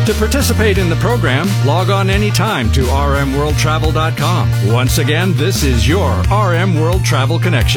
To participate in the program, log on anytime to rmworldtravel.com. Once again, this is your RM World Travel Connection.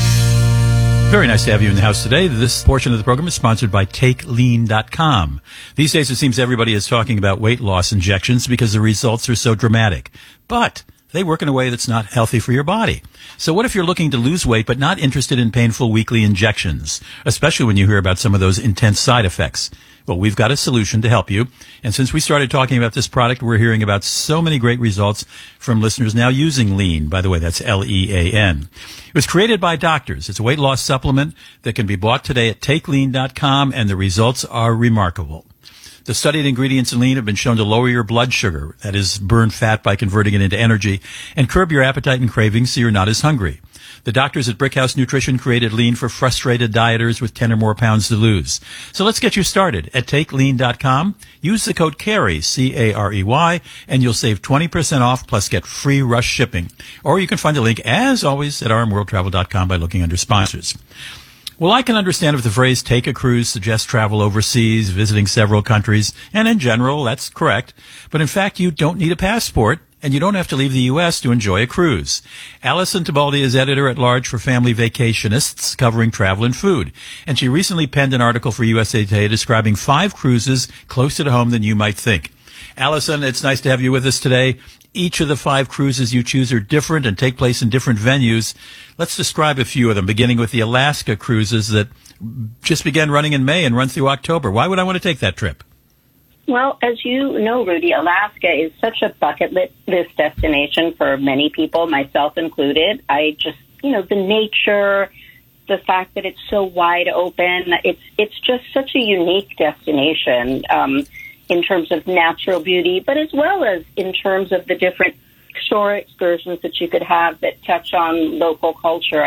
Very nice to have you in the house today. This portion of the program is sponsored by TakeLean.com. These days it seems everybody is talking about weight loss injections because the results are so dramatic. But they work in a way that's not healthy for your body. So what if you're looking to lose weight but not interested in painful weekly injections, especially when you hear about some of those intense side effects? Well, we've got a solution to help you. And since we started talking about this product, we're hearing about so many great results from listeners now using Lean. By the way, that's Lean. It was created by doctors. It's a weight loss supplement that can be bought today at TakeLean.com, and the results are remarkable. The studied ingredients in Lean have been shown to lower your blood sugar, that is, burn fat by converting it into energy, and curb your appetite and cravings so you're not as hungry. The doctors at Brickhouse Nutrition created Lean for frustrated dieters with 10 or more pounds to lose. So let's get you started at TakeLean.com. Use the code CAREY, C-A-R-E-Y, and you'll save 20% off plus get free rush shipping. Or you can find the link, as always, at rmworldtravel.com by looking under sponsors. Well, I can understand if the phrase take a cruise suggests travel overseas, visiting several countries, and in general, that's correct. But in fact, you don't need a passport, and you don't have to leave the U.S. to enjoy a cruise. Alison Tibaldi is editor-at-large for Family Vacationists, covering travel and food. And she recently penned an article for USA Today describing 5 cruises closer to home than you might think. Alison, it's nice to have you with us today. Each of the 5 cruises you choose are different and take place in different venues. Let's describe a few of them, beginning with the Alaska cruises that just began running in May and run through October. Why would I want to take that trip? Well, as you know, Rudy, Alaska is such a bucket list destination for many people, myself included. I just, the nature, the fact that it's so wide open, it's just such a unique destination in terms of natural beauty, but as well as in terms of the different shore excursions that you could have that touch on local culture.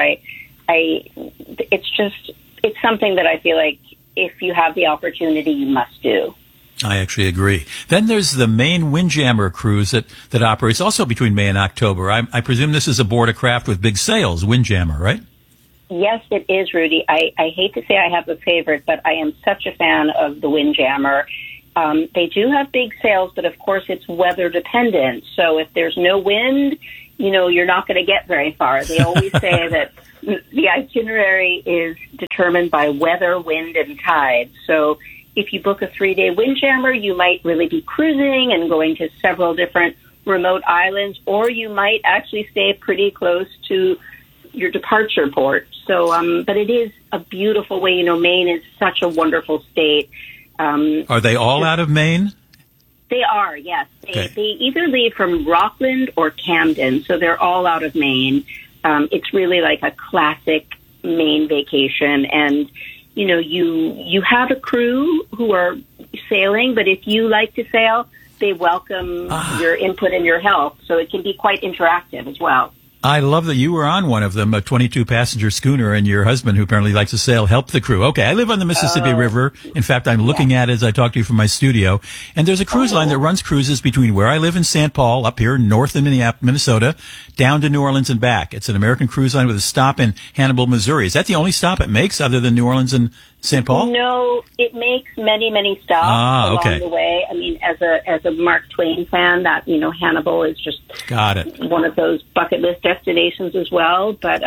It's something that I feel like if you have the opportunity, you must do. I actually agree. Then there's the Maine Windjammer cruise that operates also between May and October. I presume this is aboard a craft with big sails, Windjammer, right? Yes, it is, Rudy. I hate to say I have a favorite, but I am such a fan of the Windjammer. They do have big sails, but of course it's weather dependent. So if there's no wind, you're not going to get very far. They always say that the itinerary is determined by weather, wind, and tide. So if you book a 3-day Windjammer, you might really be cruising and going to several different remote islands, or you might actually stay pretty close to your departure port. So, but it is a beautiful way. Maine is such a wonderful state. Are they all out of Maine? They are, yes. Okay. They either leave from Rockland or Camden, so they're all out of Maine. It's really like a classic Maine vacation, and you have a crew who are sailing, but if you like to sail, they welcome your input and your help, so it can be quite interactive as well. I love that you were on one of them, a 22-passenger schooner, and your husband, who apparently likes to sail, helped the crew. Okay, I live on the Mississippi River. In fact, I'm looking at it as I talk to you from my studio. And there's a cruise line that runs cruises between where I live in St. Paul, up here north in Minnesota, down to New Orleans and back. It's an American cruise line with a stop in Hannibal, Missouri. Is that the only stop it makes other than New Orleans and St. Paul? No, it makes many, many stops along the way. I mean, as a Mark Twain fan, that Hannibal is just one of those bucket list destinations as well. But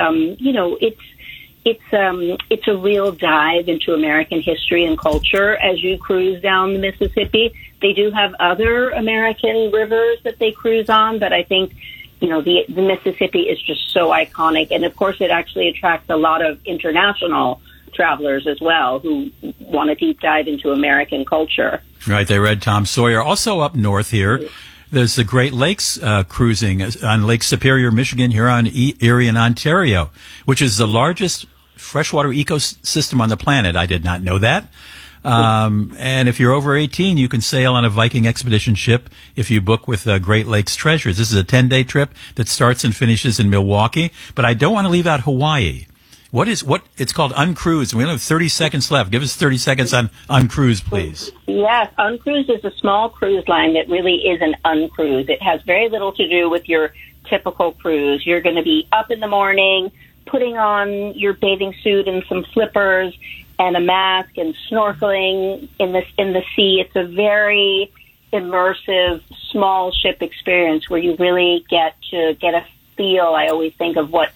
it's a real dive into American history and culture as you cruise down the Mississippi. They do have other American rivers that they cruise on, but I think the Mississippi is just so iconic, and of course, it actually attracts a lot of international travelers as well who want to deep dive into American culture. Right, they read Tom Sawyer. Also up north here, there's the Great Lakes cruising on Lake Superior, Michigan, Huron, Erie, and Ontario, which is the largest freshwater ecosystem on the planet. I did not know that. And if you're over 18, you can sail on a Viking expedition ship if you book with Great Lakes Treasures. This is a 10-day trip that starts and finishes in Milwaukee, but I don't want to leave out Hawaii. It's called Uncruise. We only have 30 seconds left. Give us 30 seconds on Uncruise, please. Yes, Uncruise is a small cruise line that really is an uncruise. It has very little to do with your typical cruise. You're going to be up in the morning, putting on your bathing suit and some flippers, and a mask and snorkeling in the sea. It's a very immersive, small ship experience where you really get a feel. I always think of what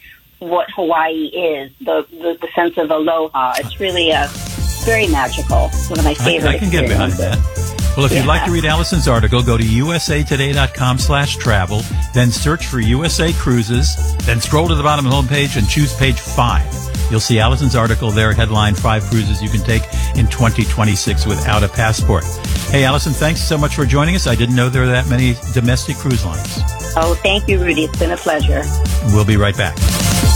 Hawaii is, the sense of aloha. It's really very magical. One of my favorite. I can get behind that. Well, if you'd like to read Allison's article, go to usatoday.com/travel, then search for USA Cruises, then scroll to the bottom of the homepage and choose page 5. You'll see Allison's article there, headline 5 cruises you can take in 2026 without a passport. Hey, Allison, thanks so much for joining us. I didn't know there were that many domestic cruise lines. Oh, thank you, Rudy. It's been a pleasure. We'll be right back.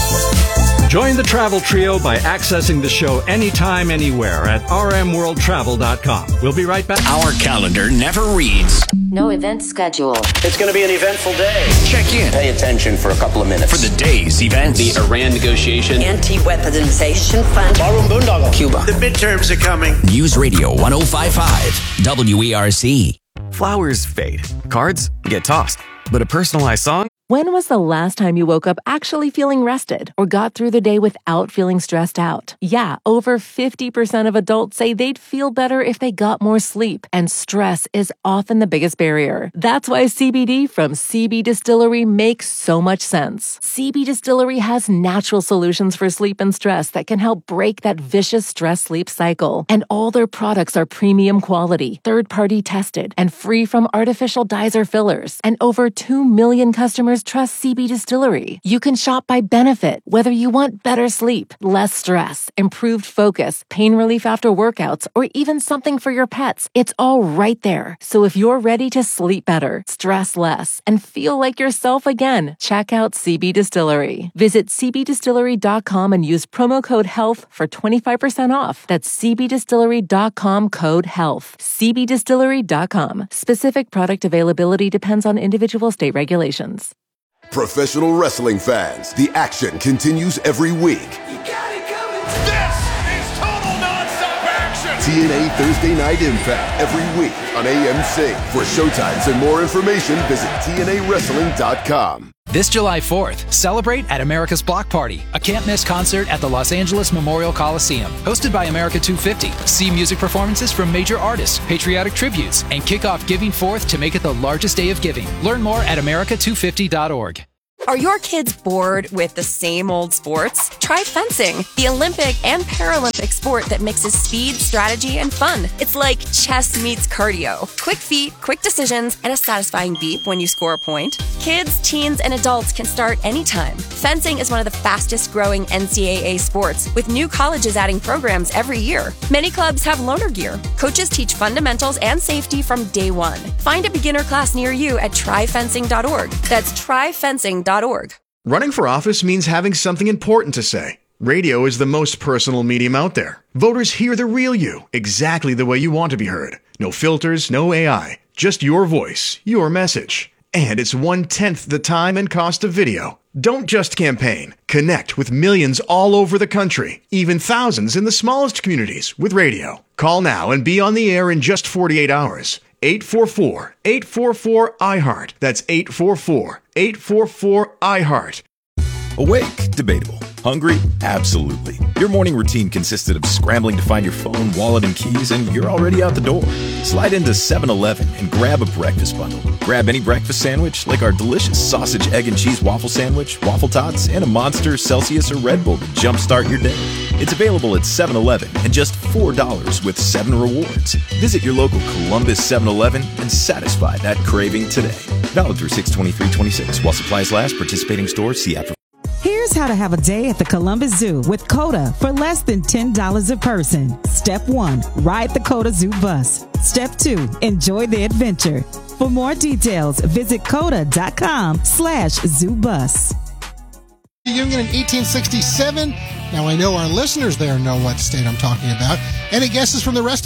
Join the Travel Trio by accessing the show anytime, anywhere at rmworldtravel.com. We'll be right back. Our calendar never reads. No event schedule. It's going to be an eventful day. Check in. Pay attention for a couple of minutes. For the day's events. The Iran negotiation. Anti-weaponization fund. Barroom Boondoggle. Cuba. The midterms are coming. News Radio 105.5. WERC. Flowers fade. Cards get tossed. But a personalized song? When was the last time you woke up actually feeling rested or got through the day without feeling stressed out? Yeah, over 50% of adults say they'd feel better if they got more sleep, and stress is often the biggest barrier. That's why CBD from CB Distillery makes so much sense. CB Distillery has natural solutions for sleep and stress that can help break that vicious stress-sleep cycle. And all their products are premium quality, third-party tested, and free from artificial dyes or fillers. And over 2 million customers trust CB Distillery. You can shop by benefit, whether you want better sleep, less stress, improved focus, pain relief after workouts, or even something for your pets. It's all right there. So if you're ready to sleep better, stress less, and feel like yourself again, check out CB Distillery. Visit cbdistillery.com and use promo code HEALTH for 25% off. That's cbdistillery.com code HEALTH. cbdistillery.com. Specific product availability depends on individual state regulations. Professional wrestling fans, the action continues every week. You got it coming. This is total nonstop action. TNA Thursday Night Impact every week on AMC. For showtimes and more information, visit TNAWrestling.com. This July 4th, celebrate at America's Block Party, a can't-miss concert at the Los Angeles Memorial Coliseum. Hosted by America 250. See music performances from major artists, patriotic tributes, and kick off Giving Forth to make it the largest day of giving. Learn more at america250.org. Are your kids bored with the same old sports? Try fencing, the Olympic and Paralympic sport that mixes speed, strategy, and fun. It's like chess meets cardio. Quick feet, quick decisions, and a satisfying beep when you score a point. Kids, teens, and adults can start anytime. Fencing is one of the fastest growing NCAA sports, with new colleges adding programs every year. Many clubs have loaner gear. Coaches teach fundamentals and safety from day one. Find a beginner class near you at tryfencing.org. That's tryfencing.org. Running for office means having something important to say. Radio is the most personal medium out there. Voters hear the real you, exactly the way you want to be heard. No filters, no AI, just your voice, your message. And it's 1/10 the time and cost of video. Don't just campaign. Connect with millions all over the country, even thousands in the smallest communities with radio. Call now and be on the air in just 48 hours. 844-844-iHeart. That's 844-844-iHeart. Awake? Debatable. Hungry? Absolutely. Your morning routine consisted of scrambling to find your phone, wallet, and keys, and you're already out the door. Slide into 7-Eleven and grab a breakfast bundle. Grab any breakfast sandwich, like our delicious sausage, egg, and cheese waffle sandwich, waffle tots, and a Monster, Celsius, or Red Bull to jumpstart your day. It's available at 7-Eleven and just $4 with 7 rewards. Visit your local Columbus 7-Eleven and satisfy that craving today. Valid through 6/23/26. While supplies last, participating stores, see app. Here's how to have a day at the Columbus Zoo with COTA for less than $10 a person. Step 1, ride the COTA Zoo bus. Step 2, enjoy the adventure. For more details, visit COTA.com/zoobus. Union in 1867. Now I know our listeners there know what state I'm talking about. Any guesses from the rest of you?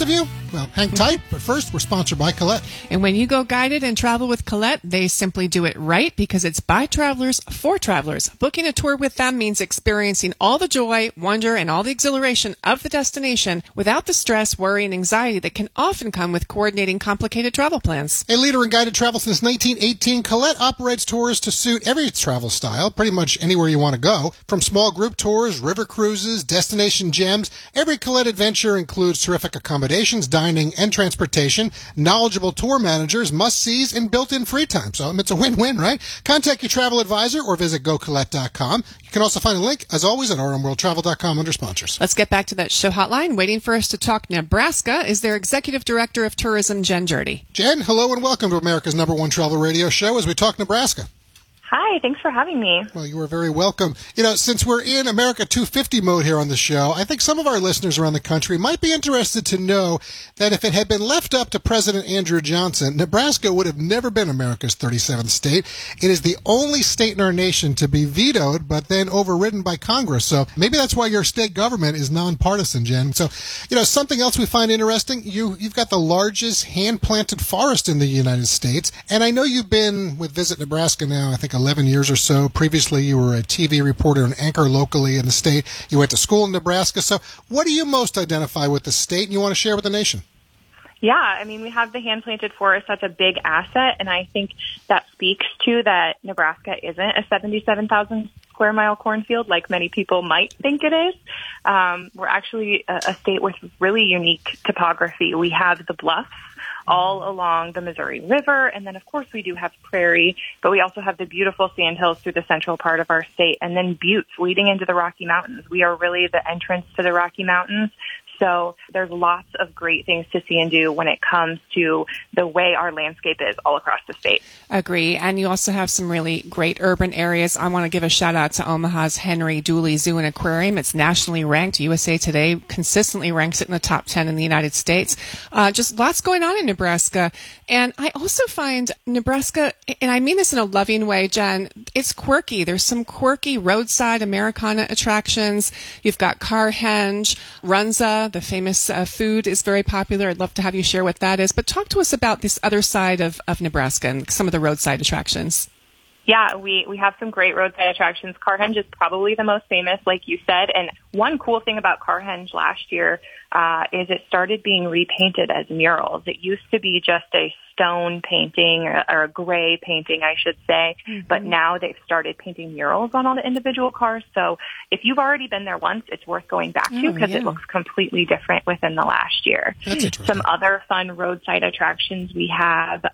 Well, hang tight, but first, we're sponsored by Colette. And when you go guided and travel with Colette, they simply do it right because it's by travelers for travelers. Booking a tour with them means experiencing all the joy, wonder, and all the exhilaration of the destination without the stress, worry, and anxiety that can often come with coordinating complicated travel plans. A leader in guided travel since 1918, Colette operates tours to suit every travel style, pretty much anywhere you want to go. From small group tours, river cruises, destination gems, every Colette adventure includes terrific accommodations, dining, and transportation, knowledgeable tour managers, must-sees, and built-in free time. So it's a win-win, right? Contact your travel advisor or visit GoColette.com. You can also find a link, as always, at rmworldtravel.com under sponsors. Let's get back to that show hotline. Waiting for us to talk Nebraska is their Executive Director of Tourism, Jen Jurdy. Jen, hello and welcome to America's #1 travel radio show as we talk Nebraska. Hi, thanks for having me. Well, you are very welcome. You know, since we're in America 250 mode here on the show, I think some of our listeners around the country might be interested to know that if it had been left up to President Andrew Johnson, Nebraska would have never been America's 37th state. It is the only state in our nation to be vetoed, but then overridden by Congress. So maybe that's why your state government is nonpartisan, Jen. So, you know, something else we find interesting, you've got the largest hand-planted forest in the United States. And I know you've been with Visit Nebraska now, I think, 11 years or so. Previously, you were a TV reporter and anchor locally in the state. You went to school in Nebraska. So what do you most identify with the state and you want to share with the nation? Yeah, I mean, we have the hand-planted forest. That's a big asset, and I think that speaks to that Nebraska isn't a 77,000 square mile cornfield like many people might think it is. We're actually a state with really unique topography. We have the bluffs all along the Missouri River. And then, of course, we do have prairie, but we also have the beautiful sandhills through the central part of our state, and then buttes leading into the Rocky Mountains. We are really the entrance to the Rocky Mountains. So there's lots of great things to see and do when it comes to the way our landscape is all across the state. Agree. And you also have some really great urban areas. I want to give a shout out to Omaha's Henry Dooley Zoo and Aquarium. It's nationally ranked. USA Today consistently ranks it in the top 10 in the United States. Just lots going on in Nebraska. And I also find Nebraska, and I mean this in a loving way, Jen, it's quirky. There's some quirky roadside Americana attractions. You've got Carhenge, Runza. The famous food is very popular. I'd love to have you share what that is. But talk to us about this other side of Nebraska and some of the roadside attractions. Yeah, we have some great roadside attractions. Carhenge is probably the most famous, like you said. And one cool thing about Carhenge last year is it started being repainted as murals. It used to be just a stone painting or a gray painting, I should say. Mm-hmm. But now they've started painting murals on all the individual cars. So if you've already been there once, it's worth going back to because it looks completely different within the last year. Some other fun roadside attractions we have,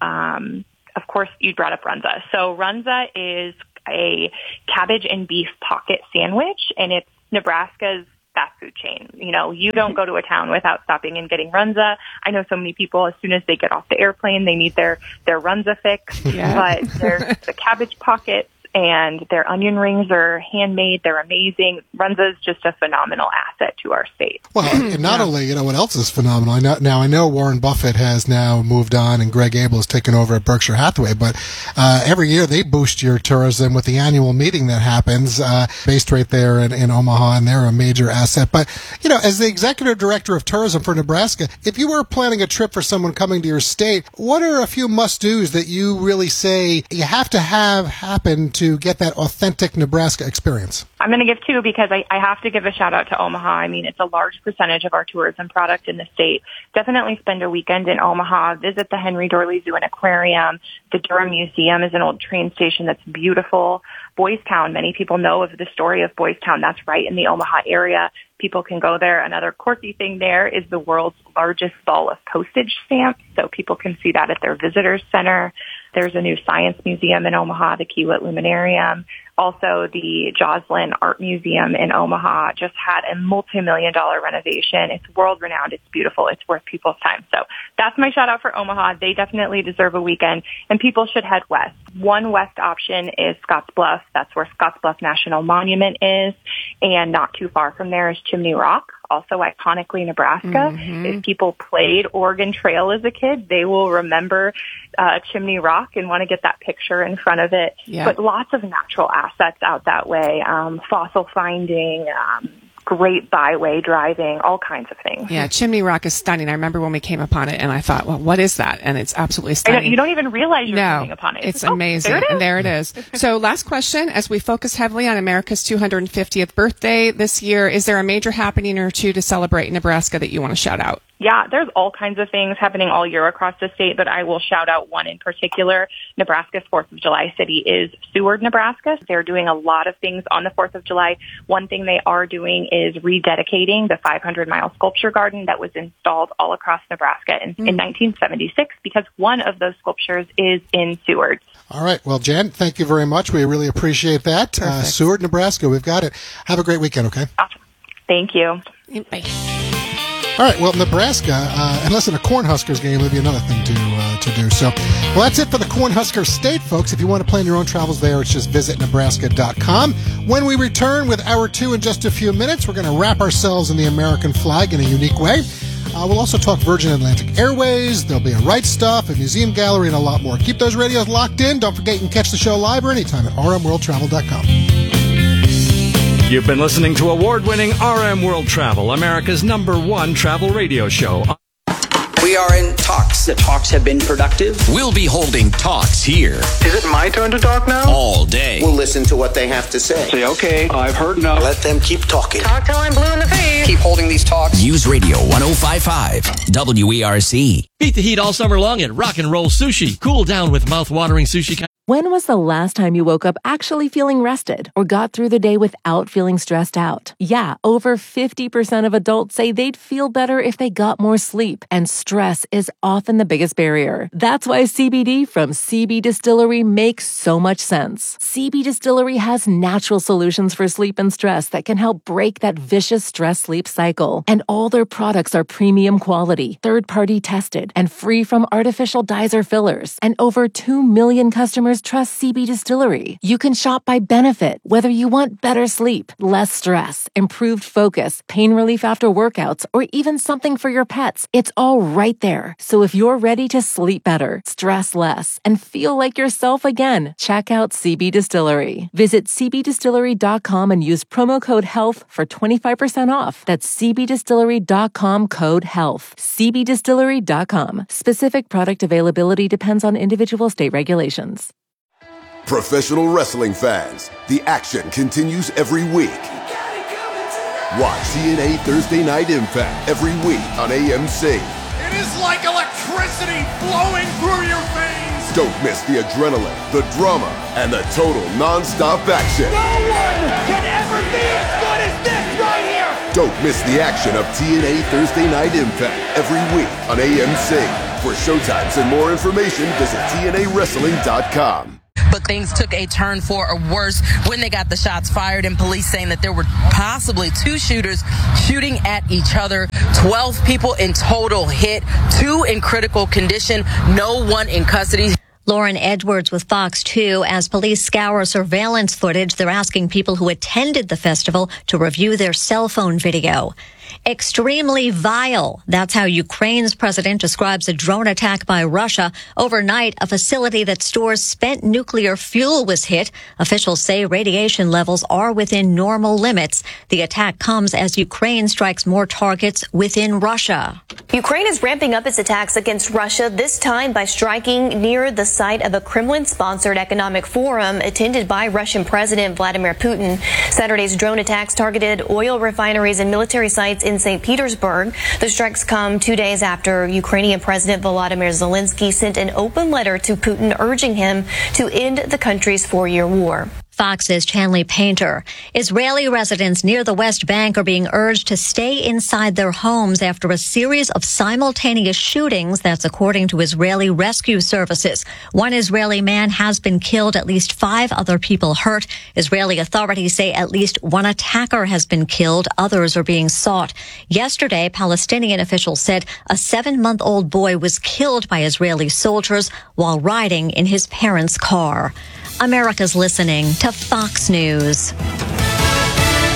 of course, you brought up Runza. So Runza is a cabbage and beef pocket sandwich, and it's Nebraska's fast food chain. You know, you don't go to a town without stopping and getting Runza. I know so many people, as soon as they get off the airplane, they need their Runza fix. Yeah. But there's the cabbage pockets, and their onion rings are handmade. They're amazing. Runza is just a phenomenal asset to our state. Well, and not only, you know, what else is phenomenal? I know Warren Buffett has now moved on and Greg Abel has taken over at Berkshire Hathaway, but every year they boost your tourism with the annual meeting that happens based right there in Omaha, and they're a major asset. But, you know, as the Executive Director of Tourism for Nebraska, if you were planning a trip for someone coming to your state, what are a few must-dos that you really say you have to have happen to get that authentic Nebraska experience? I'm going to give two because I have to give a shout out to Omaha. I mean, it's a large percentage of our tourism product in the state. Definitely spend a weekend in Omaha. Visit the Henry Dooley Zoo and Aquarium. The Durham Museum is an old train station that's beautiful. Boys Town, many people know of the story of Boys Town. That's right in the Omaha area. People can go there. Another quirky thing there is the world's largest ball of postage stamps, so people can see that at their visitors center. There's a new science museum in Omaha, the Kiewit Luminarium. Also, the Joslin Art Museum in Omaha just had a multi-million-dollar renovation. It's world-renowned. It's beautiful. It's worth people's time. So that's my shout-out for Omaha. They definitely deserve a weekend, and people should head west. One west option is Scottsbluff. That's where Scottsbluff National Monument is, and not too far from there is Chimney Rock, also iconically Nebraska. Mm-hmm. If people played Oregon Trail as a kid, they will remember Chimney Rock and want to get that picture in front of it. Yeah. But lots of natural assets out that way, fossil finding, great byway driving, all kinds of things. Yeah, Chimney Rock is stunning. I remember when we came upon it, and I thought, well, what is that? And it's absolutely stunning. I know, you don't even realize you're coming upon it. It's amazing. And there it is. So last question, as we focus heavily on America's 250th birthday this year, is there a major happening or two to celebrate in Nebraska that you want to shout out? Yeah, there's all kinds of things happening all year across the state, but I will shout out one in particular. Nebraska's 4th of July city is Seward, Nebraska. They're doing a lot of things on the 4th of July. One thing they are doing is rededicating the 500-mile sculpture garden that was installed all across Nebraska in 1976, because one of those sculptures is in Seward. All right. Well, Jen, thank you very much. We really appreciate that. Seward, Nebraska, we've got it. Have a great weekend, okay? Awesome. Thank you. Bye. All right, well, Nebraska, unless in a Cornhuskers game, would be another thing to do. So, well, that's it for the Cornhusker State, folks. If you want to plan your own travels there, it's just visit Nebraska.com. When we return with Hour 2 in just a few minutes, we're going to wrap ourselves in the American flag in a unique way. We'll also talk Virgin Atlantic Airways. There'll be a Right Stuff, a museum gallery, and a lot more. Keep those radios locked in. Don't forget you can catch the show live or anytime at rmworldtravel.com. You've been listening to award-winning RM World Travel, America's #1 travel radio show. We are in talks. The talks have been productive. We'll be holding talks here. Is it my turn to talk now? All day. We'll listen to what they have to say. Say, okay, I've heard enough. Let them keep talking. Talk till I'm blue in the face. Keep holding these talks. News Radio 105.5 WERC. Beat the heat all summer long at Rock and Roll Sushi. Cool down with mouth-watering sushi. When was the last time you woke up actually feeling rested or got through the day without feeling stressed out? Yeah, over 50% of adults say they'd feel better if they got more sleep, and stress is often the biggest barrier. That's why CBD from CB Distillery makes so much sense. CB Distillery has natural solutions for sleep and stress that can help break that vicious stress-sleep cycle. And all their products are premium quality, third-party tested, and free from artificial dyes or fillers. And over 2 million customers trust CB Distillery. You can shop by benefit, whether you want better sleep, less stress, improved focus, pain relief after workouts, or even something for your pets. It's all right there. So if you're ready to sleep better, stress less, and feel like yourself again, check out CB Distillery. Visit cbdistillery.com and use promo code HEALTH for 25% off. That's cbdistillery.com code HEALTH. cbdistillery.com. Specific product availability depends on individual state regulations. Professional wrestling fans, the action continues every week. Watch TNA Thursday Night Impact every week on AMC. It is like electricity flowing through your veins. Don't miss the adrenaline, the drama, and the total non-stop action. No one can ever be as good as this right here. Don't miss the action of TNA Thursday Night Impact every week on AMC. For showtimes and more information, visit TNAWrestling.com. But things took a turn for a worse when they got the shots fired, and police saying that there were possibly 2 shooters shooting at each other. 12 people in total hit, 2 in critical condition, no one in custody. Lauren Edwards with Fox 2. As police scour surveillance footage, they're asking people who attended the festival to review their cell phone video. Extremely vile. That's how Ukraine's president describes a drone attack by Russia. Overnight, a facility that stores spent nuclear fuel was hit. Officials say radiation levels are within normal limits. The attack comes as Ukraine strikes more targets within Russia. Ukraine is ramping up its attacks against Russia, this time by striking near the site of a Kremlin-sponsored economic forum attended by Russian President Vladimir Putin. Saturday's drone attacks targeted oil refineries and military sites in St. Petersburg. The strikes come 2 days after Ukrainian President Volodymyr Zelensky sent an open letter to Putin urging him to end the country's 4-year war. Fox's Chanley Painter. Israeli residents near the West Bank are being urged to stay inside their homes after a series of simultaneous shootings. That's according to Israeli rescue services. 1 Israeli man has been killed, at least 5 other people hurt. Israeli authorities say at least 1 attacker has been killed. Others are being sought. Yesterday, Palestinian officials said a 7-month-old boy was killed by Israeli soldiers while riding in his parents' car. America's listening to Fox News.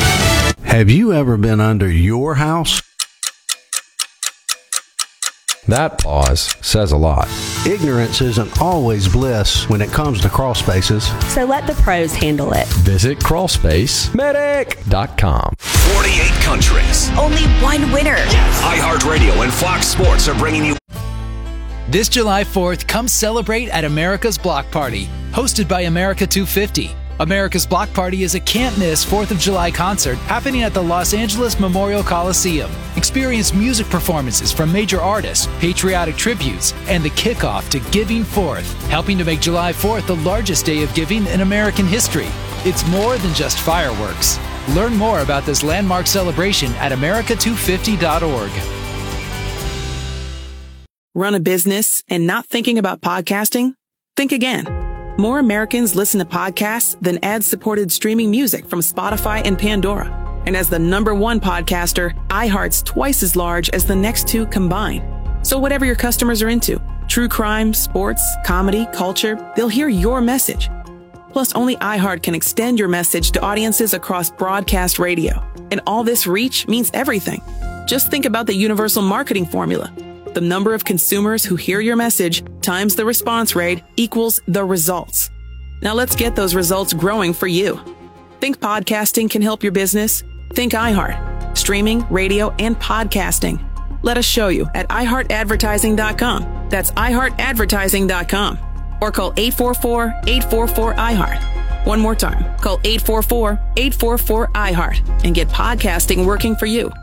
Have you ever been under your house? That pause says a lot. Ignorance isn't always bliss when it comes to crawl spaces. So let the pros handle it. Visit crawlspacemedic.com. 48 countries. Only one winner. iHeartRadio and Fox Sports are bringing you. This July 4th, come celebrate at America's Block Party, hosted by America 250. America's Block Party is a can't-miss 4th of July concert happening at the Los Angeles Memorial Coliseum. Experience music performances from major artists, patriotic tributes, and the kickoff to Giving Forth, helping to make July 4th the largest day of giving in American history. It's more than just fireworks. Learn more about this landmark celebration at america250.org. Run a business and not thinking about podcasting? Think again. More Americans listen to podcasts than ad-supported streaming music from Spotify and Pandora. And as the #1 podcaster, iHeart's twice as large as the next two combined. So whatever your customers are into, true crime, sports, comedy, culture, they'll hear your message. Plus, only iHeart can extend your message to audiences across broadcast radio. And all this reach means everything. Just think about the universal marketing formula. The number of consumers who hear your message times the response rate equals the results. Now let's get those results growing for you. Think podcasting can help your business? Think iHeart. Streaming, radio, and podcasting. Let us show you at iHeartAdvertising.com. That's iHeartAdvertising.com. Or call 844-844-iHeart. One more time. Call 844-844-iHeart and get podcasting working for you.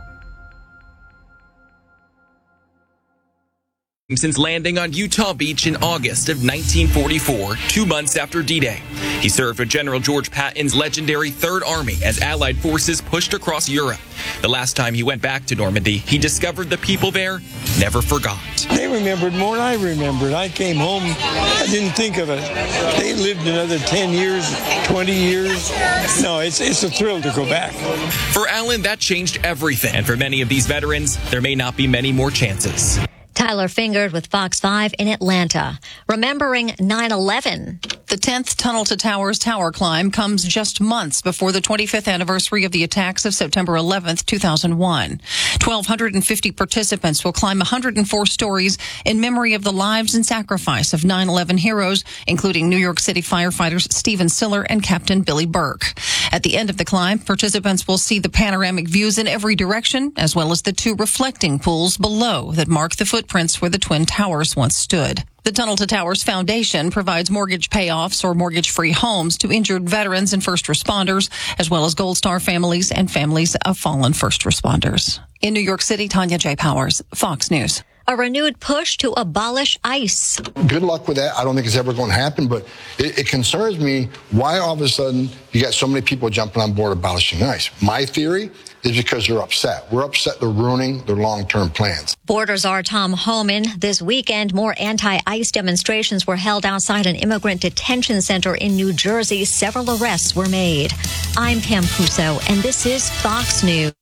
Since landing on Utah Beach in August of 1944, 2 months after D-Day. He served with General George Patton's legendary Third Army as Allied forces pushed across Europe. The last time he went back to Normandy, he discovered the people there never forgot. They remembered more than I remembered. I came home, I didn't think of it. They lived another 10 years, 20 years. No, it's a thrill to go back. For Alan, that changed everything. And for many of these veterans, there may not be many more chances. Tyler Fingered with Fox 5 in Atlanta. Remembering 9/11. The 10th Tunnel to Towers tower climb comes just months before the 25th anniversary of the attacks of September 11th, 2001. 1,250 participants will climb 104 stories in memory of the lives and sacrifice of 9/11 heroes, including New York City firefighters Stephen Siller and Captain Billy Burke. At the end of the climb, participants will see the panoramic views in every direction, as well as the 2 reflecting pools below that mark the footprints where the Twin Towers once stood. The Tunnel to Towers Foundation provides mortgage payoffs or mortgage-free homes to injured veterans and first responders, as well as Gold Star families and families of fallen first responders. In New York City, Tanya J. Powers, Fox News. A renewed push to abolish ICE. Good luck with that. I don't think it's ever going to happen, but it concerns me why all of a sudden you got so many people jumping on board abolishing ICE. My theory is because they're upset. We're upset they're ruining their long-term plans. Border Czar Tom Homan. This weekend, more anti-ICE demonstrations were held outside an immigrant detention center in New Jersey. Several arrests were made. I'm Pam Puso, and this is Fox News.